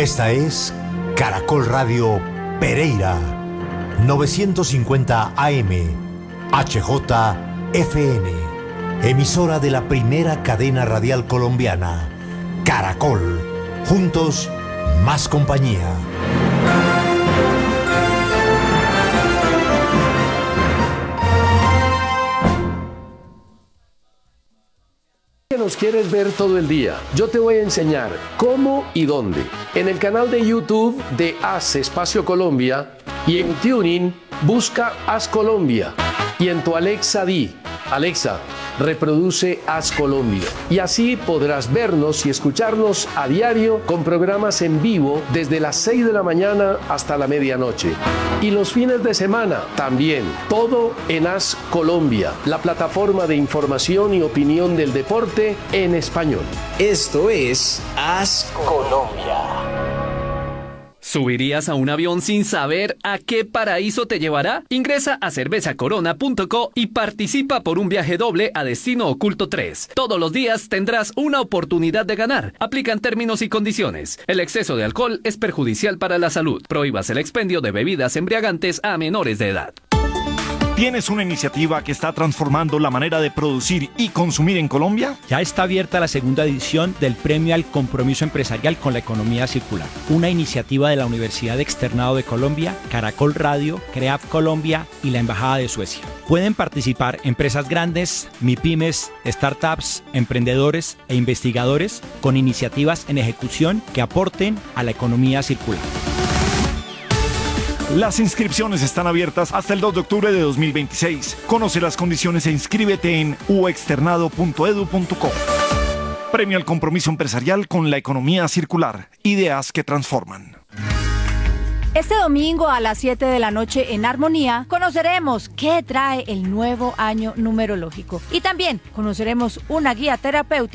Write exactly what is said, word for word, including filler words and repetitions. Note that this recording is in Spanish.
Esta es Caracol Radio Pereira, novecientos cincuenta A M, H J F N, emisora de la primera cadena radial colombiana, Caracol. Juntos, más compañía. Nos quieres ver todo el día, yo te voy a enseñar cómo y dónde. En el canal de YouTube de Haz Espacio Colombia y en TuneIn busca Haz Colombia y en tu Alexa di, Alexa, reproduce Haz Colombia. Y así podrás vernos y escucharnos a diario con programas en vivo desde las seis de la mañana hasta la medianoche. Y los fines de semana también. Todo en Haz Colombia, la plataforma de información y opinión del deporte en español. Esto es Haz Colombia. ¿Subirías a un avión sin saber a qué paraíso te llevará? Ingresa a cerveza corona punto co y participa por un viaje doble a Destino Oculto tres. Todos los días tendrás una oportunidad de ganar. Aplican términos y condiciones. El exceso de alcohol es perjudicial para la salud. Prohíbas el expendio de bebidas embriagantes a menores de edad. ¿Tienes una iniciativa que está transformando la manera de producir y consumir en Colombia? Ya está abierta la segunda edición del Premio al Compromiso Empresarial con la Economía Circular, una iniciativa de la Universidad Externado de Colombia, Caracol Radio, CREAF Colombia y la Embajada de Suecia. Pueden participar empresas grandes, MIPYMES, startups, emprendedores e investigadores con iniciativas en ejecución que aporten a la economía circular. Las inscripciones están abiertas hasta el dos de octubre de dos mil veintiséis. Conoce las condiciones e inscríbete en u externado punto edu punto co. Premio al compromiso empresarial con la economía circular. Ideas que transforman. Este domingo a las siete de la noche en Armonía conoceremos qué trae el nuevo año numerológico y también conoceremos una guía terapéutica